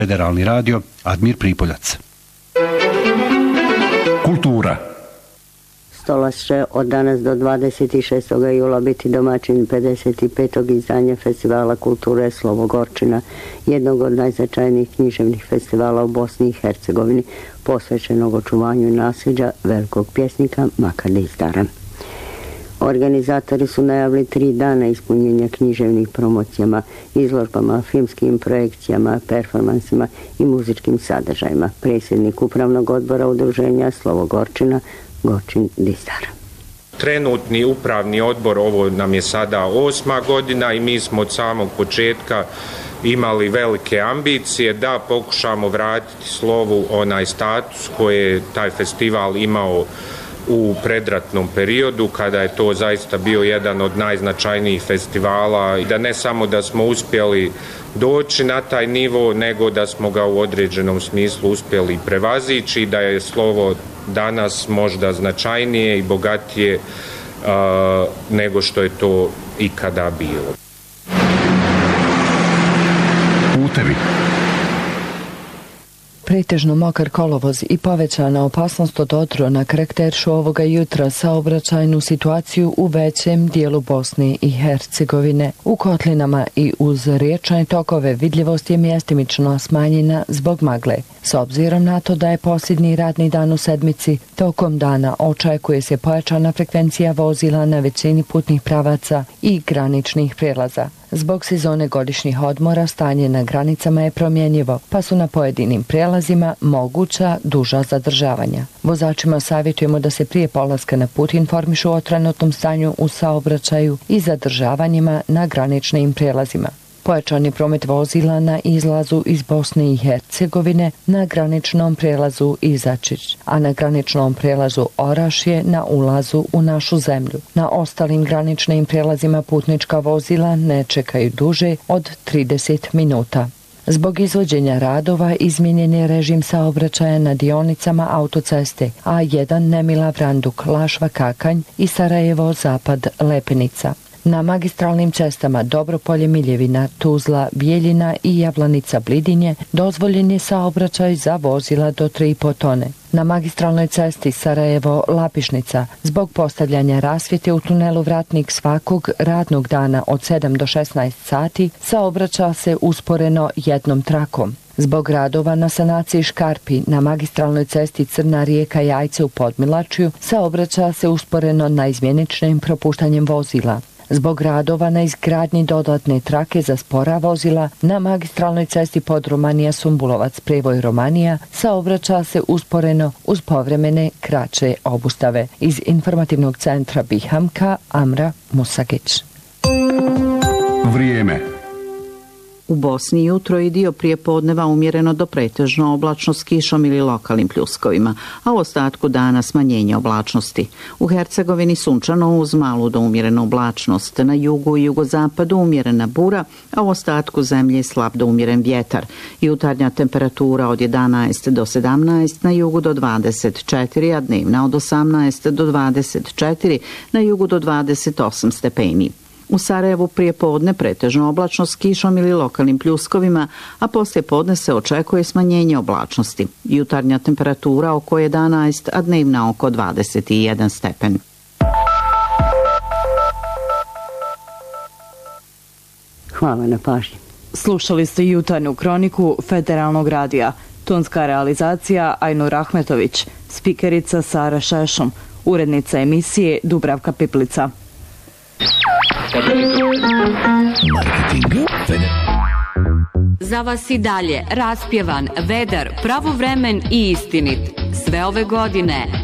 Federalni radio, Admir Pripoljac. Kultura. Stolas će od danas do 26. jula biti domaćin 55. izdanja Festivala kulture Slovo Gorčina, jednog od najznačajnijih književnih festivala u Bosni i Hercegovini, posvećenog očuvanju nasljeđa velikog pjesnika Maka Dizdara. Organizatori su najavili 3 dana ispunjenja književnih promocijama, izložbama, filmskim projekcijama, performansima i muzičkim sadržajima. Predsjednik Upravnog odbora udruženja Slovo Gorčina, Gorčin Dizdar. Trenutni upravni odbor, ovo nam je sada 8. godina i mi smo od samog početka imali velike ambicije da pokušamo vratiti Slovu onaj status koji je taj festival imao u predratnom periodu, kada je to zaista bio jedan od najznačajnijih festivala, i da ne samo da smo uspjeli doći na taj nivo, nego da smo ga u određenom smislu uspjeli prevazići, da je Slovo danas možda značajnije i bogatije nego što je to ikada bilo. Putevi. Pretežno mokar kolovoz i povećana opasnost od otrona karakterišu ovoga jutra saobraćajnu situaciju u većem dijelu Bosne i Hercegovine. U kotlinama i uz riječne tokove vidljivost je mjestimično smanjena zbog magle. S obzirom na to da je posljednji radni dan u sedmici, tokom dana očekuje se pojačana frekvencija vozila na većini putnih pravaca i graničnih prijelaza. Zbog sezone godišnjih odmora stanje na granicama je promjenjivo, pa su na pojedinim prijelazima moguća duža zadržavanja. Vozačima savjetujemo da se prije polaska na put informišu o trenutnom stanju u saobraćaju i zadržavanjima na graničnim prijelazima. Pojačan je promet vozila na izlazu iz Bosne i Hercegovine na graničnom prijelazu Izačić, a na graničnom prijelazu Orašje na ulazu u našu zemlju. Na ostalim graničnim prijelazima putnička vozila ne čekaju duže od 30 minuta. Zbog izvođenja radova izmijenjen je režim saobraćaja na dionicama autoceste A1 Nemila-Vranduk-Lašva-Kakanj i Sarajevo-Zapad-Lepenica. Na magistralnim cestama Dobropolje-Miljevina, Tuzla, Bijeljina i Javlanica-Blidinje dozvoljen je saobraćaj za vozila do 3,5 tone. Na magistralnoj cesti Sarajevo-Lapišnica zbog postavljanja rasvjete u tunelu Vratnik svakog radnog dana od 7 do 16 sati saobraća se usporeno jednom trakom. Zbog radova na sanaciji škarpi na magistralnoj cesti Crna rijeka Jajce u Podmilačju saobraća se usporeno naizmjeničnim propuštanjem vozila. Zbog radova na izgradnji dodatne trake za spora vozila na magistralnoj cesti Podromanija-Sumbulovac Prevoj-Romanija saobraća se usporeno uz povremene kraće obustave. Iz informativnog centra Bihamka, Amra Musagić. Vrijeme. U Bosni jutro i dio prijepodneva umjereno do pretežno oblačno s kišom ili lokalnim pljuskovima, a u ostatku dana smanjenje oblačnosti. U Hercegovini sunčano uz malu do umjerenu oblačnost, na jugu i jugozapadu umjerena bura, a u ostatku zemlje slab do umjeren vjetar. Jutarnja temperatura od 11 do 17, na jugu do 24, a dnevna od 18 do 24, na jugu do 28 stepeni. U Sarajevu prije podne pretežno oblačno s kišom ili lokalnim pljuskovima, a poslije podne se očekuje smanjenje oblačnosti. Jutarnja temperatura oko 11, a dnevna oko 21 stepen. Hvala na pažnji. Slušali ste jutarnju kroniku Federalnog radija. Tonska realizacija Ajnur Ahmetović, spikerica Sara Šešom, urednica emisije Dubravka Piplica. Marketing. Za vas i dalje raspjevan, vedar, pravovremen i istinit. Sve ove godine